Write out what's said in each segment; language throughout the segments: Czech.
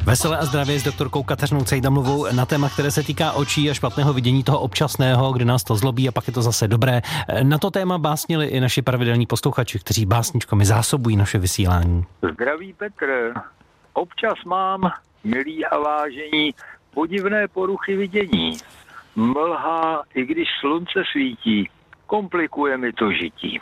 Veselé a zdravě s doktorkou Kateřinou Cejdamovou na téma, které se týká očí a špatného vidění, toho občasného, kdy nás to zlobí a pak je to zase dobré. Na to téma básnili i naši pravidelní posluchači, kteří básničkami zásobují naše vysílání. Zdraví Petr, občas mám, milí a vážení, podivné poruchy vidění. Mlha, i když slunce svítí, komplikuje mi to žití.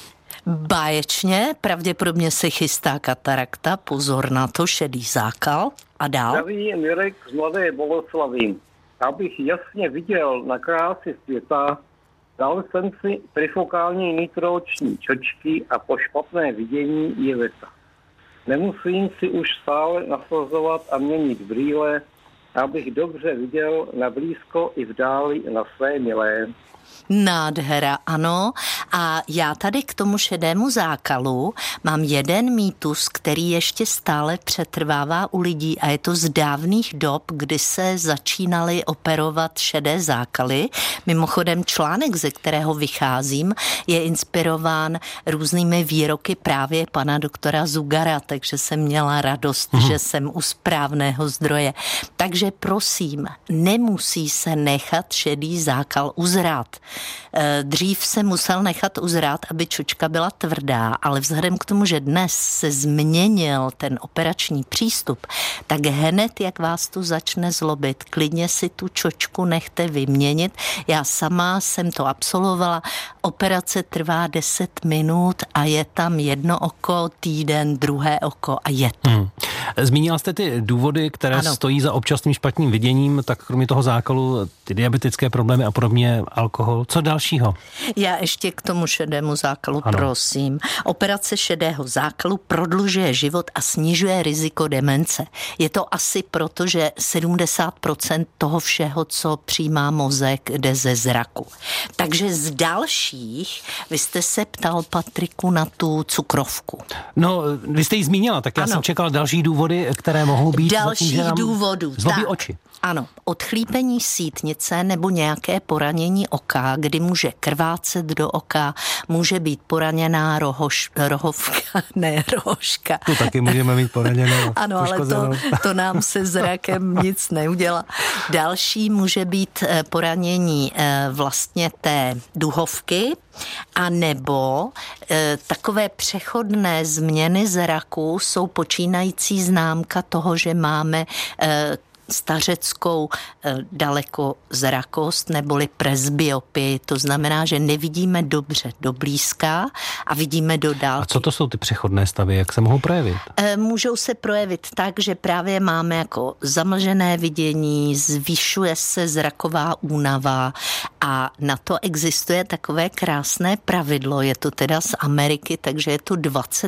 Báječně, pravděpodobně se chystá katarakta, pozor na to, šedý zákal a dál. Zdraví Mirek z Mladé Boleslaví. Abych jasně viděl na krásy světa, dal jsem si trifokální nitrooční čočky a po špatné vidění je věta. Nemusím si už stále nasazovat a měnit brýle, abych dobře viděl na blízko i v dáli na své milé. Nádhera, ano. A já tady k tomu šedému zákalu mám jeden mýtus, který ještě stále přetrvává u lidí a je to z dávných dob, kdy se začínaly operovat šedé zákaly. Mimochodem článek, ze kterého vycházím, je inspirován různými výroky právě pana doktora Zugara, takže jsem měla radost, že jsem u správného zdroje. Takže prosím, nemusí se nechat šedý zákal uzrát. Dřív se musel nechat uzrát, aby čočka byla tvrdá, ale vzhledem k tomu, že dnes se změnil ten operační přístup, tak hned, jak vás to začne zlobit, klidně si tu čočku nechte vyměnit. Já sama jsem to absolvovala. Operace trvá 10 minut a je tam jedno oko, týden, druhé oko a je to. Zmínila jste ty důvody, které stojí za občasným špatným viděním, tak kromě toho zákalu, ty diabetické problémy a podobně, alkohol. Co dalšího? Já ještě k tomu šedému zákalu, prosím. Operace šedého zákalu prodlužuje život a snižuje riziko demence. Je to asi proto, že 70% toho všeho, co přijímá mozek, jde ze zraku. Takže z dalších, vy jste se ptal, Patriku, na tu cukrovku. No, vy jste ji zmínila, tak já jsem čekal další důvody, které mohou být. Dalších důvodů. Zlobí oči. Ano, odchlípení sítnice nebo nějaké poranění oka, kdy může krvácet do oka, může být poraněná rohovka, ne rohožka. Tu taky můžeme mít poraněnou. Ano, ale to nám se zrakem nic neudělá. Další může být poranění vlastně té duhovky, a nebo takové přechodné změny zraku jsou počínající známka toho, že máme stařeckou dalekozrakost neboli presbyopii. To znamená, že nevidíme dobře do blízka a vidíme do dálky. A co to jsou ty přechodné stavy? Jak se mohou projevit? Můžou se projevit tak, že právě máme jako zamlžené vidění, zvyšuje se zraková únava a na to existuje takové krásné pravidlo. Je to teda z Ameriky, takže je to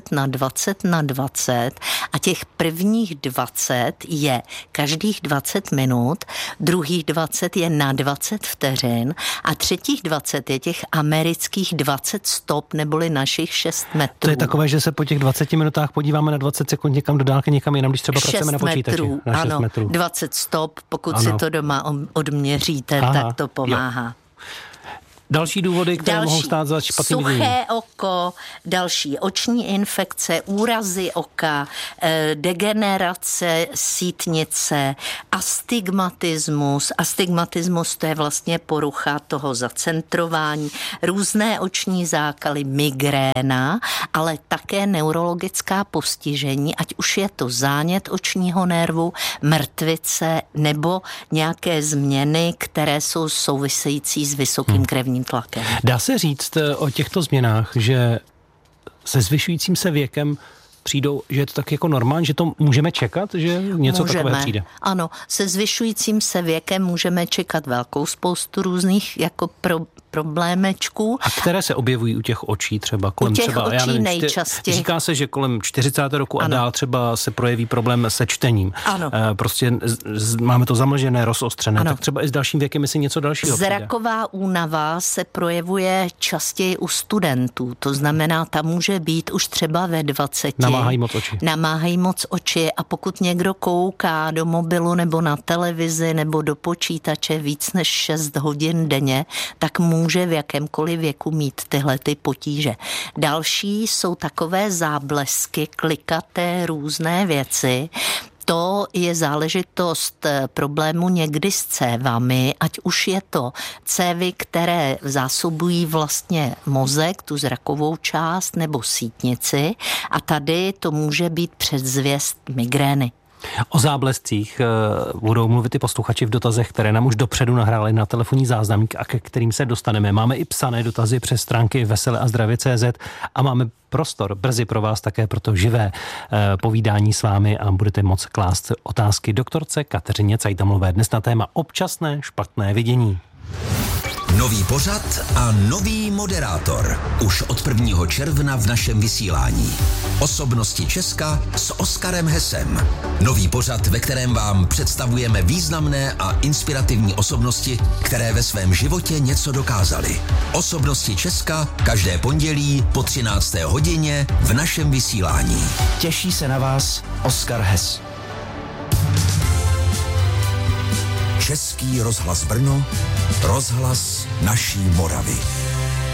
20/20/20 a těch prvních 20 je každých 20 minut, druhých 20 je na 20 vteřin a třetích 20 je těch amerických 20 stop neboli našich 6 metrů. To je takové, že se po těch 20 minutách podíváme na 20 sekund někam do dálky, někam jinam, když třeba pracujeme na počítači. Na 6 metrů. 20 stop, pokud si to doma odměříte, tak to pomáhá. Jo. Další důvody, které mohou stát za špatným viděním. Suché oko, další oční infekce, úrazy oka, degenerace sítnice, astigmatismus. Astigmatismus to je vlastně porucha toho zacentrování, různé oční zákaly, migréna, ale také neurologická postižení, ať už je to zánět očního nervu, mrtvice nebo nějaké změny, které jsou související s vysokým krevním tlakem. Dá se říct o těchto změnách, že se zvyšujícím se věkem přijdou, že je to tak jako normální, že to můžeme čekat, že něco takového přijde? Ano, se zvyšujícím se věkem můžeme čekat velkou spoustu různých jako problémečků. A které se objevují u těch očí třeba? Kolem u těch třeba, očí já nevím, nejčastěji. Říká se, že kolem 40. roku a dál třeba se projeví problém se čtením. Ano. Prostě máme to zamlžené, rozostřené. Tak třeba i s dalším věkem, jestli něco dalšího Zraková únava se projevuje častěji u studentů. To znamená, ta může být už třeba ve 20. Namáhají moc oči a pokud někdo kouká do mobilu nebo na televizi nebo do počítače víc než 6 hodin denně, tak může v jakémkoliv věku mít tyhle ty potíže. Další jsou takové záblesky, klikaté různé věci. To je záležitost problému někdy s cévami, ať už je to cévy, které zásobují vlastně mozek, tu zrakovou část, nebo sítnici, a tady to může být předzvěst migrény. O záblescích budou mluvit i posluchači v dotazech, které nám už dopředu nahráli na telefonní záznamník a ke kterým se dostaneme. Máme i psané dotazy přes stránky veseleazdravě.cz a máme prostor brzy pro vás také pro to živé povídání s vámi a budete moct klást otázky doktorce Kateřině Cajtamlové dnes na téma občasné špatné vidění. Nový pořad a nový moderátor. Už od 1. června v našem vysílání. Osobnosti Česka s Oskarem Hessem. Nový pořad, ve kterém vám představujeme významné a inspirativní osobnosti, které ve svém životě něco dokázaly. Osobnosti Česka každé pondělí po 13. hodině v našem vysílání. Těší se na vás Oskar Hess. Český rozhlas Brno, rozhlas naší Moravy.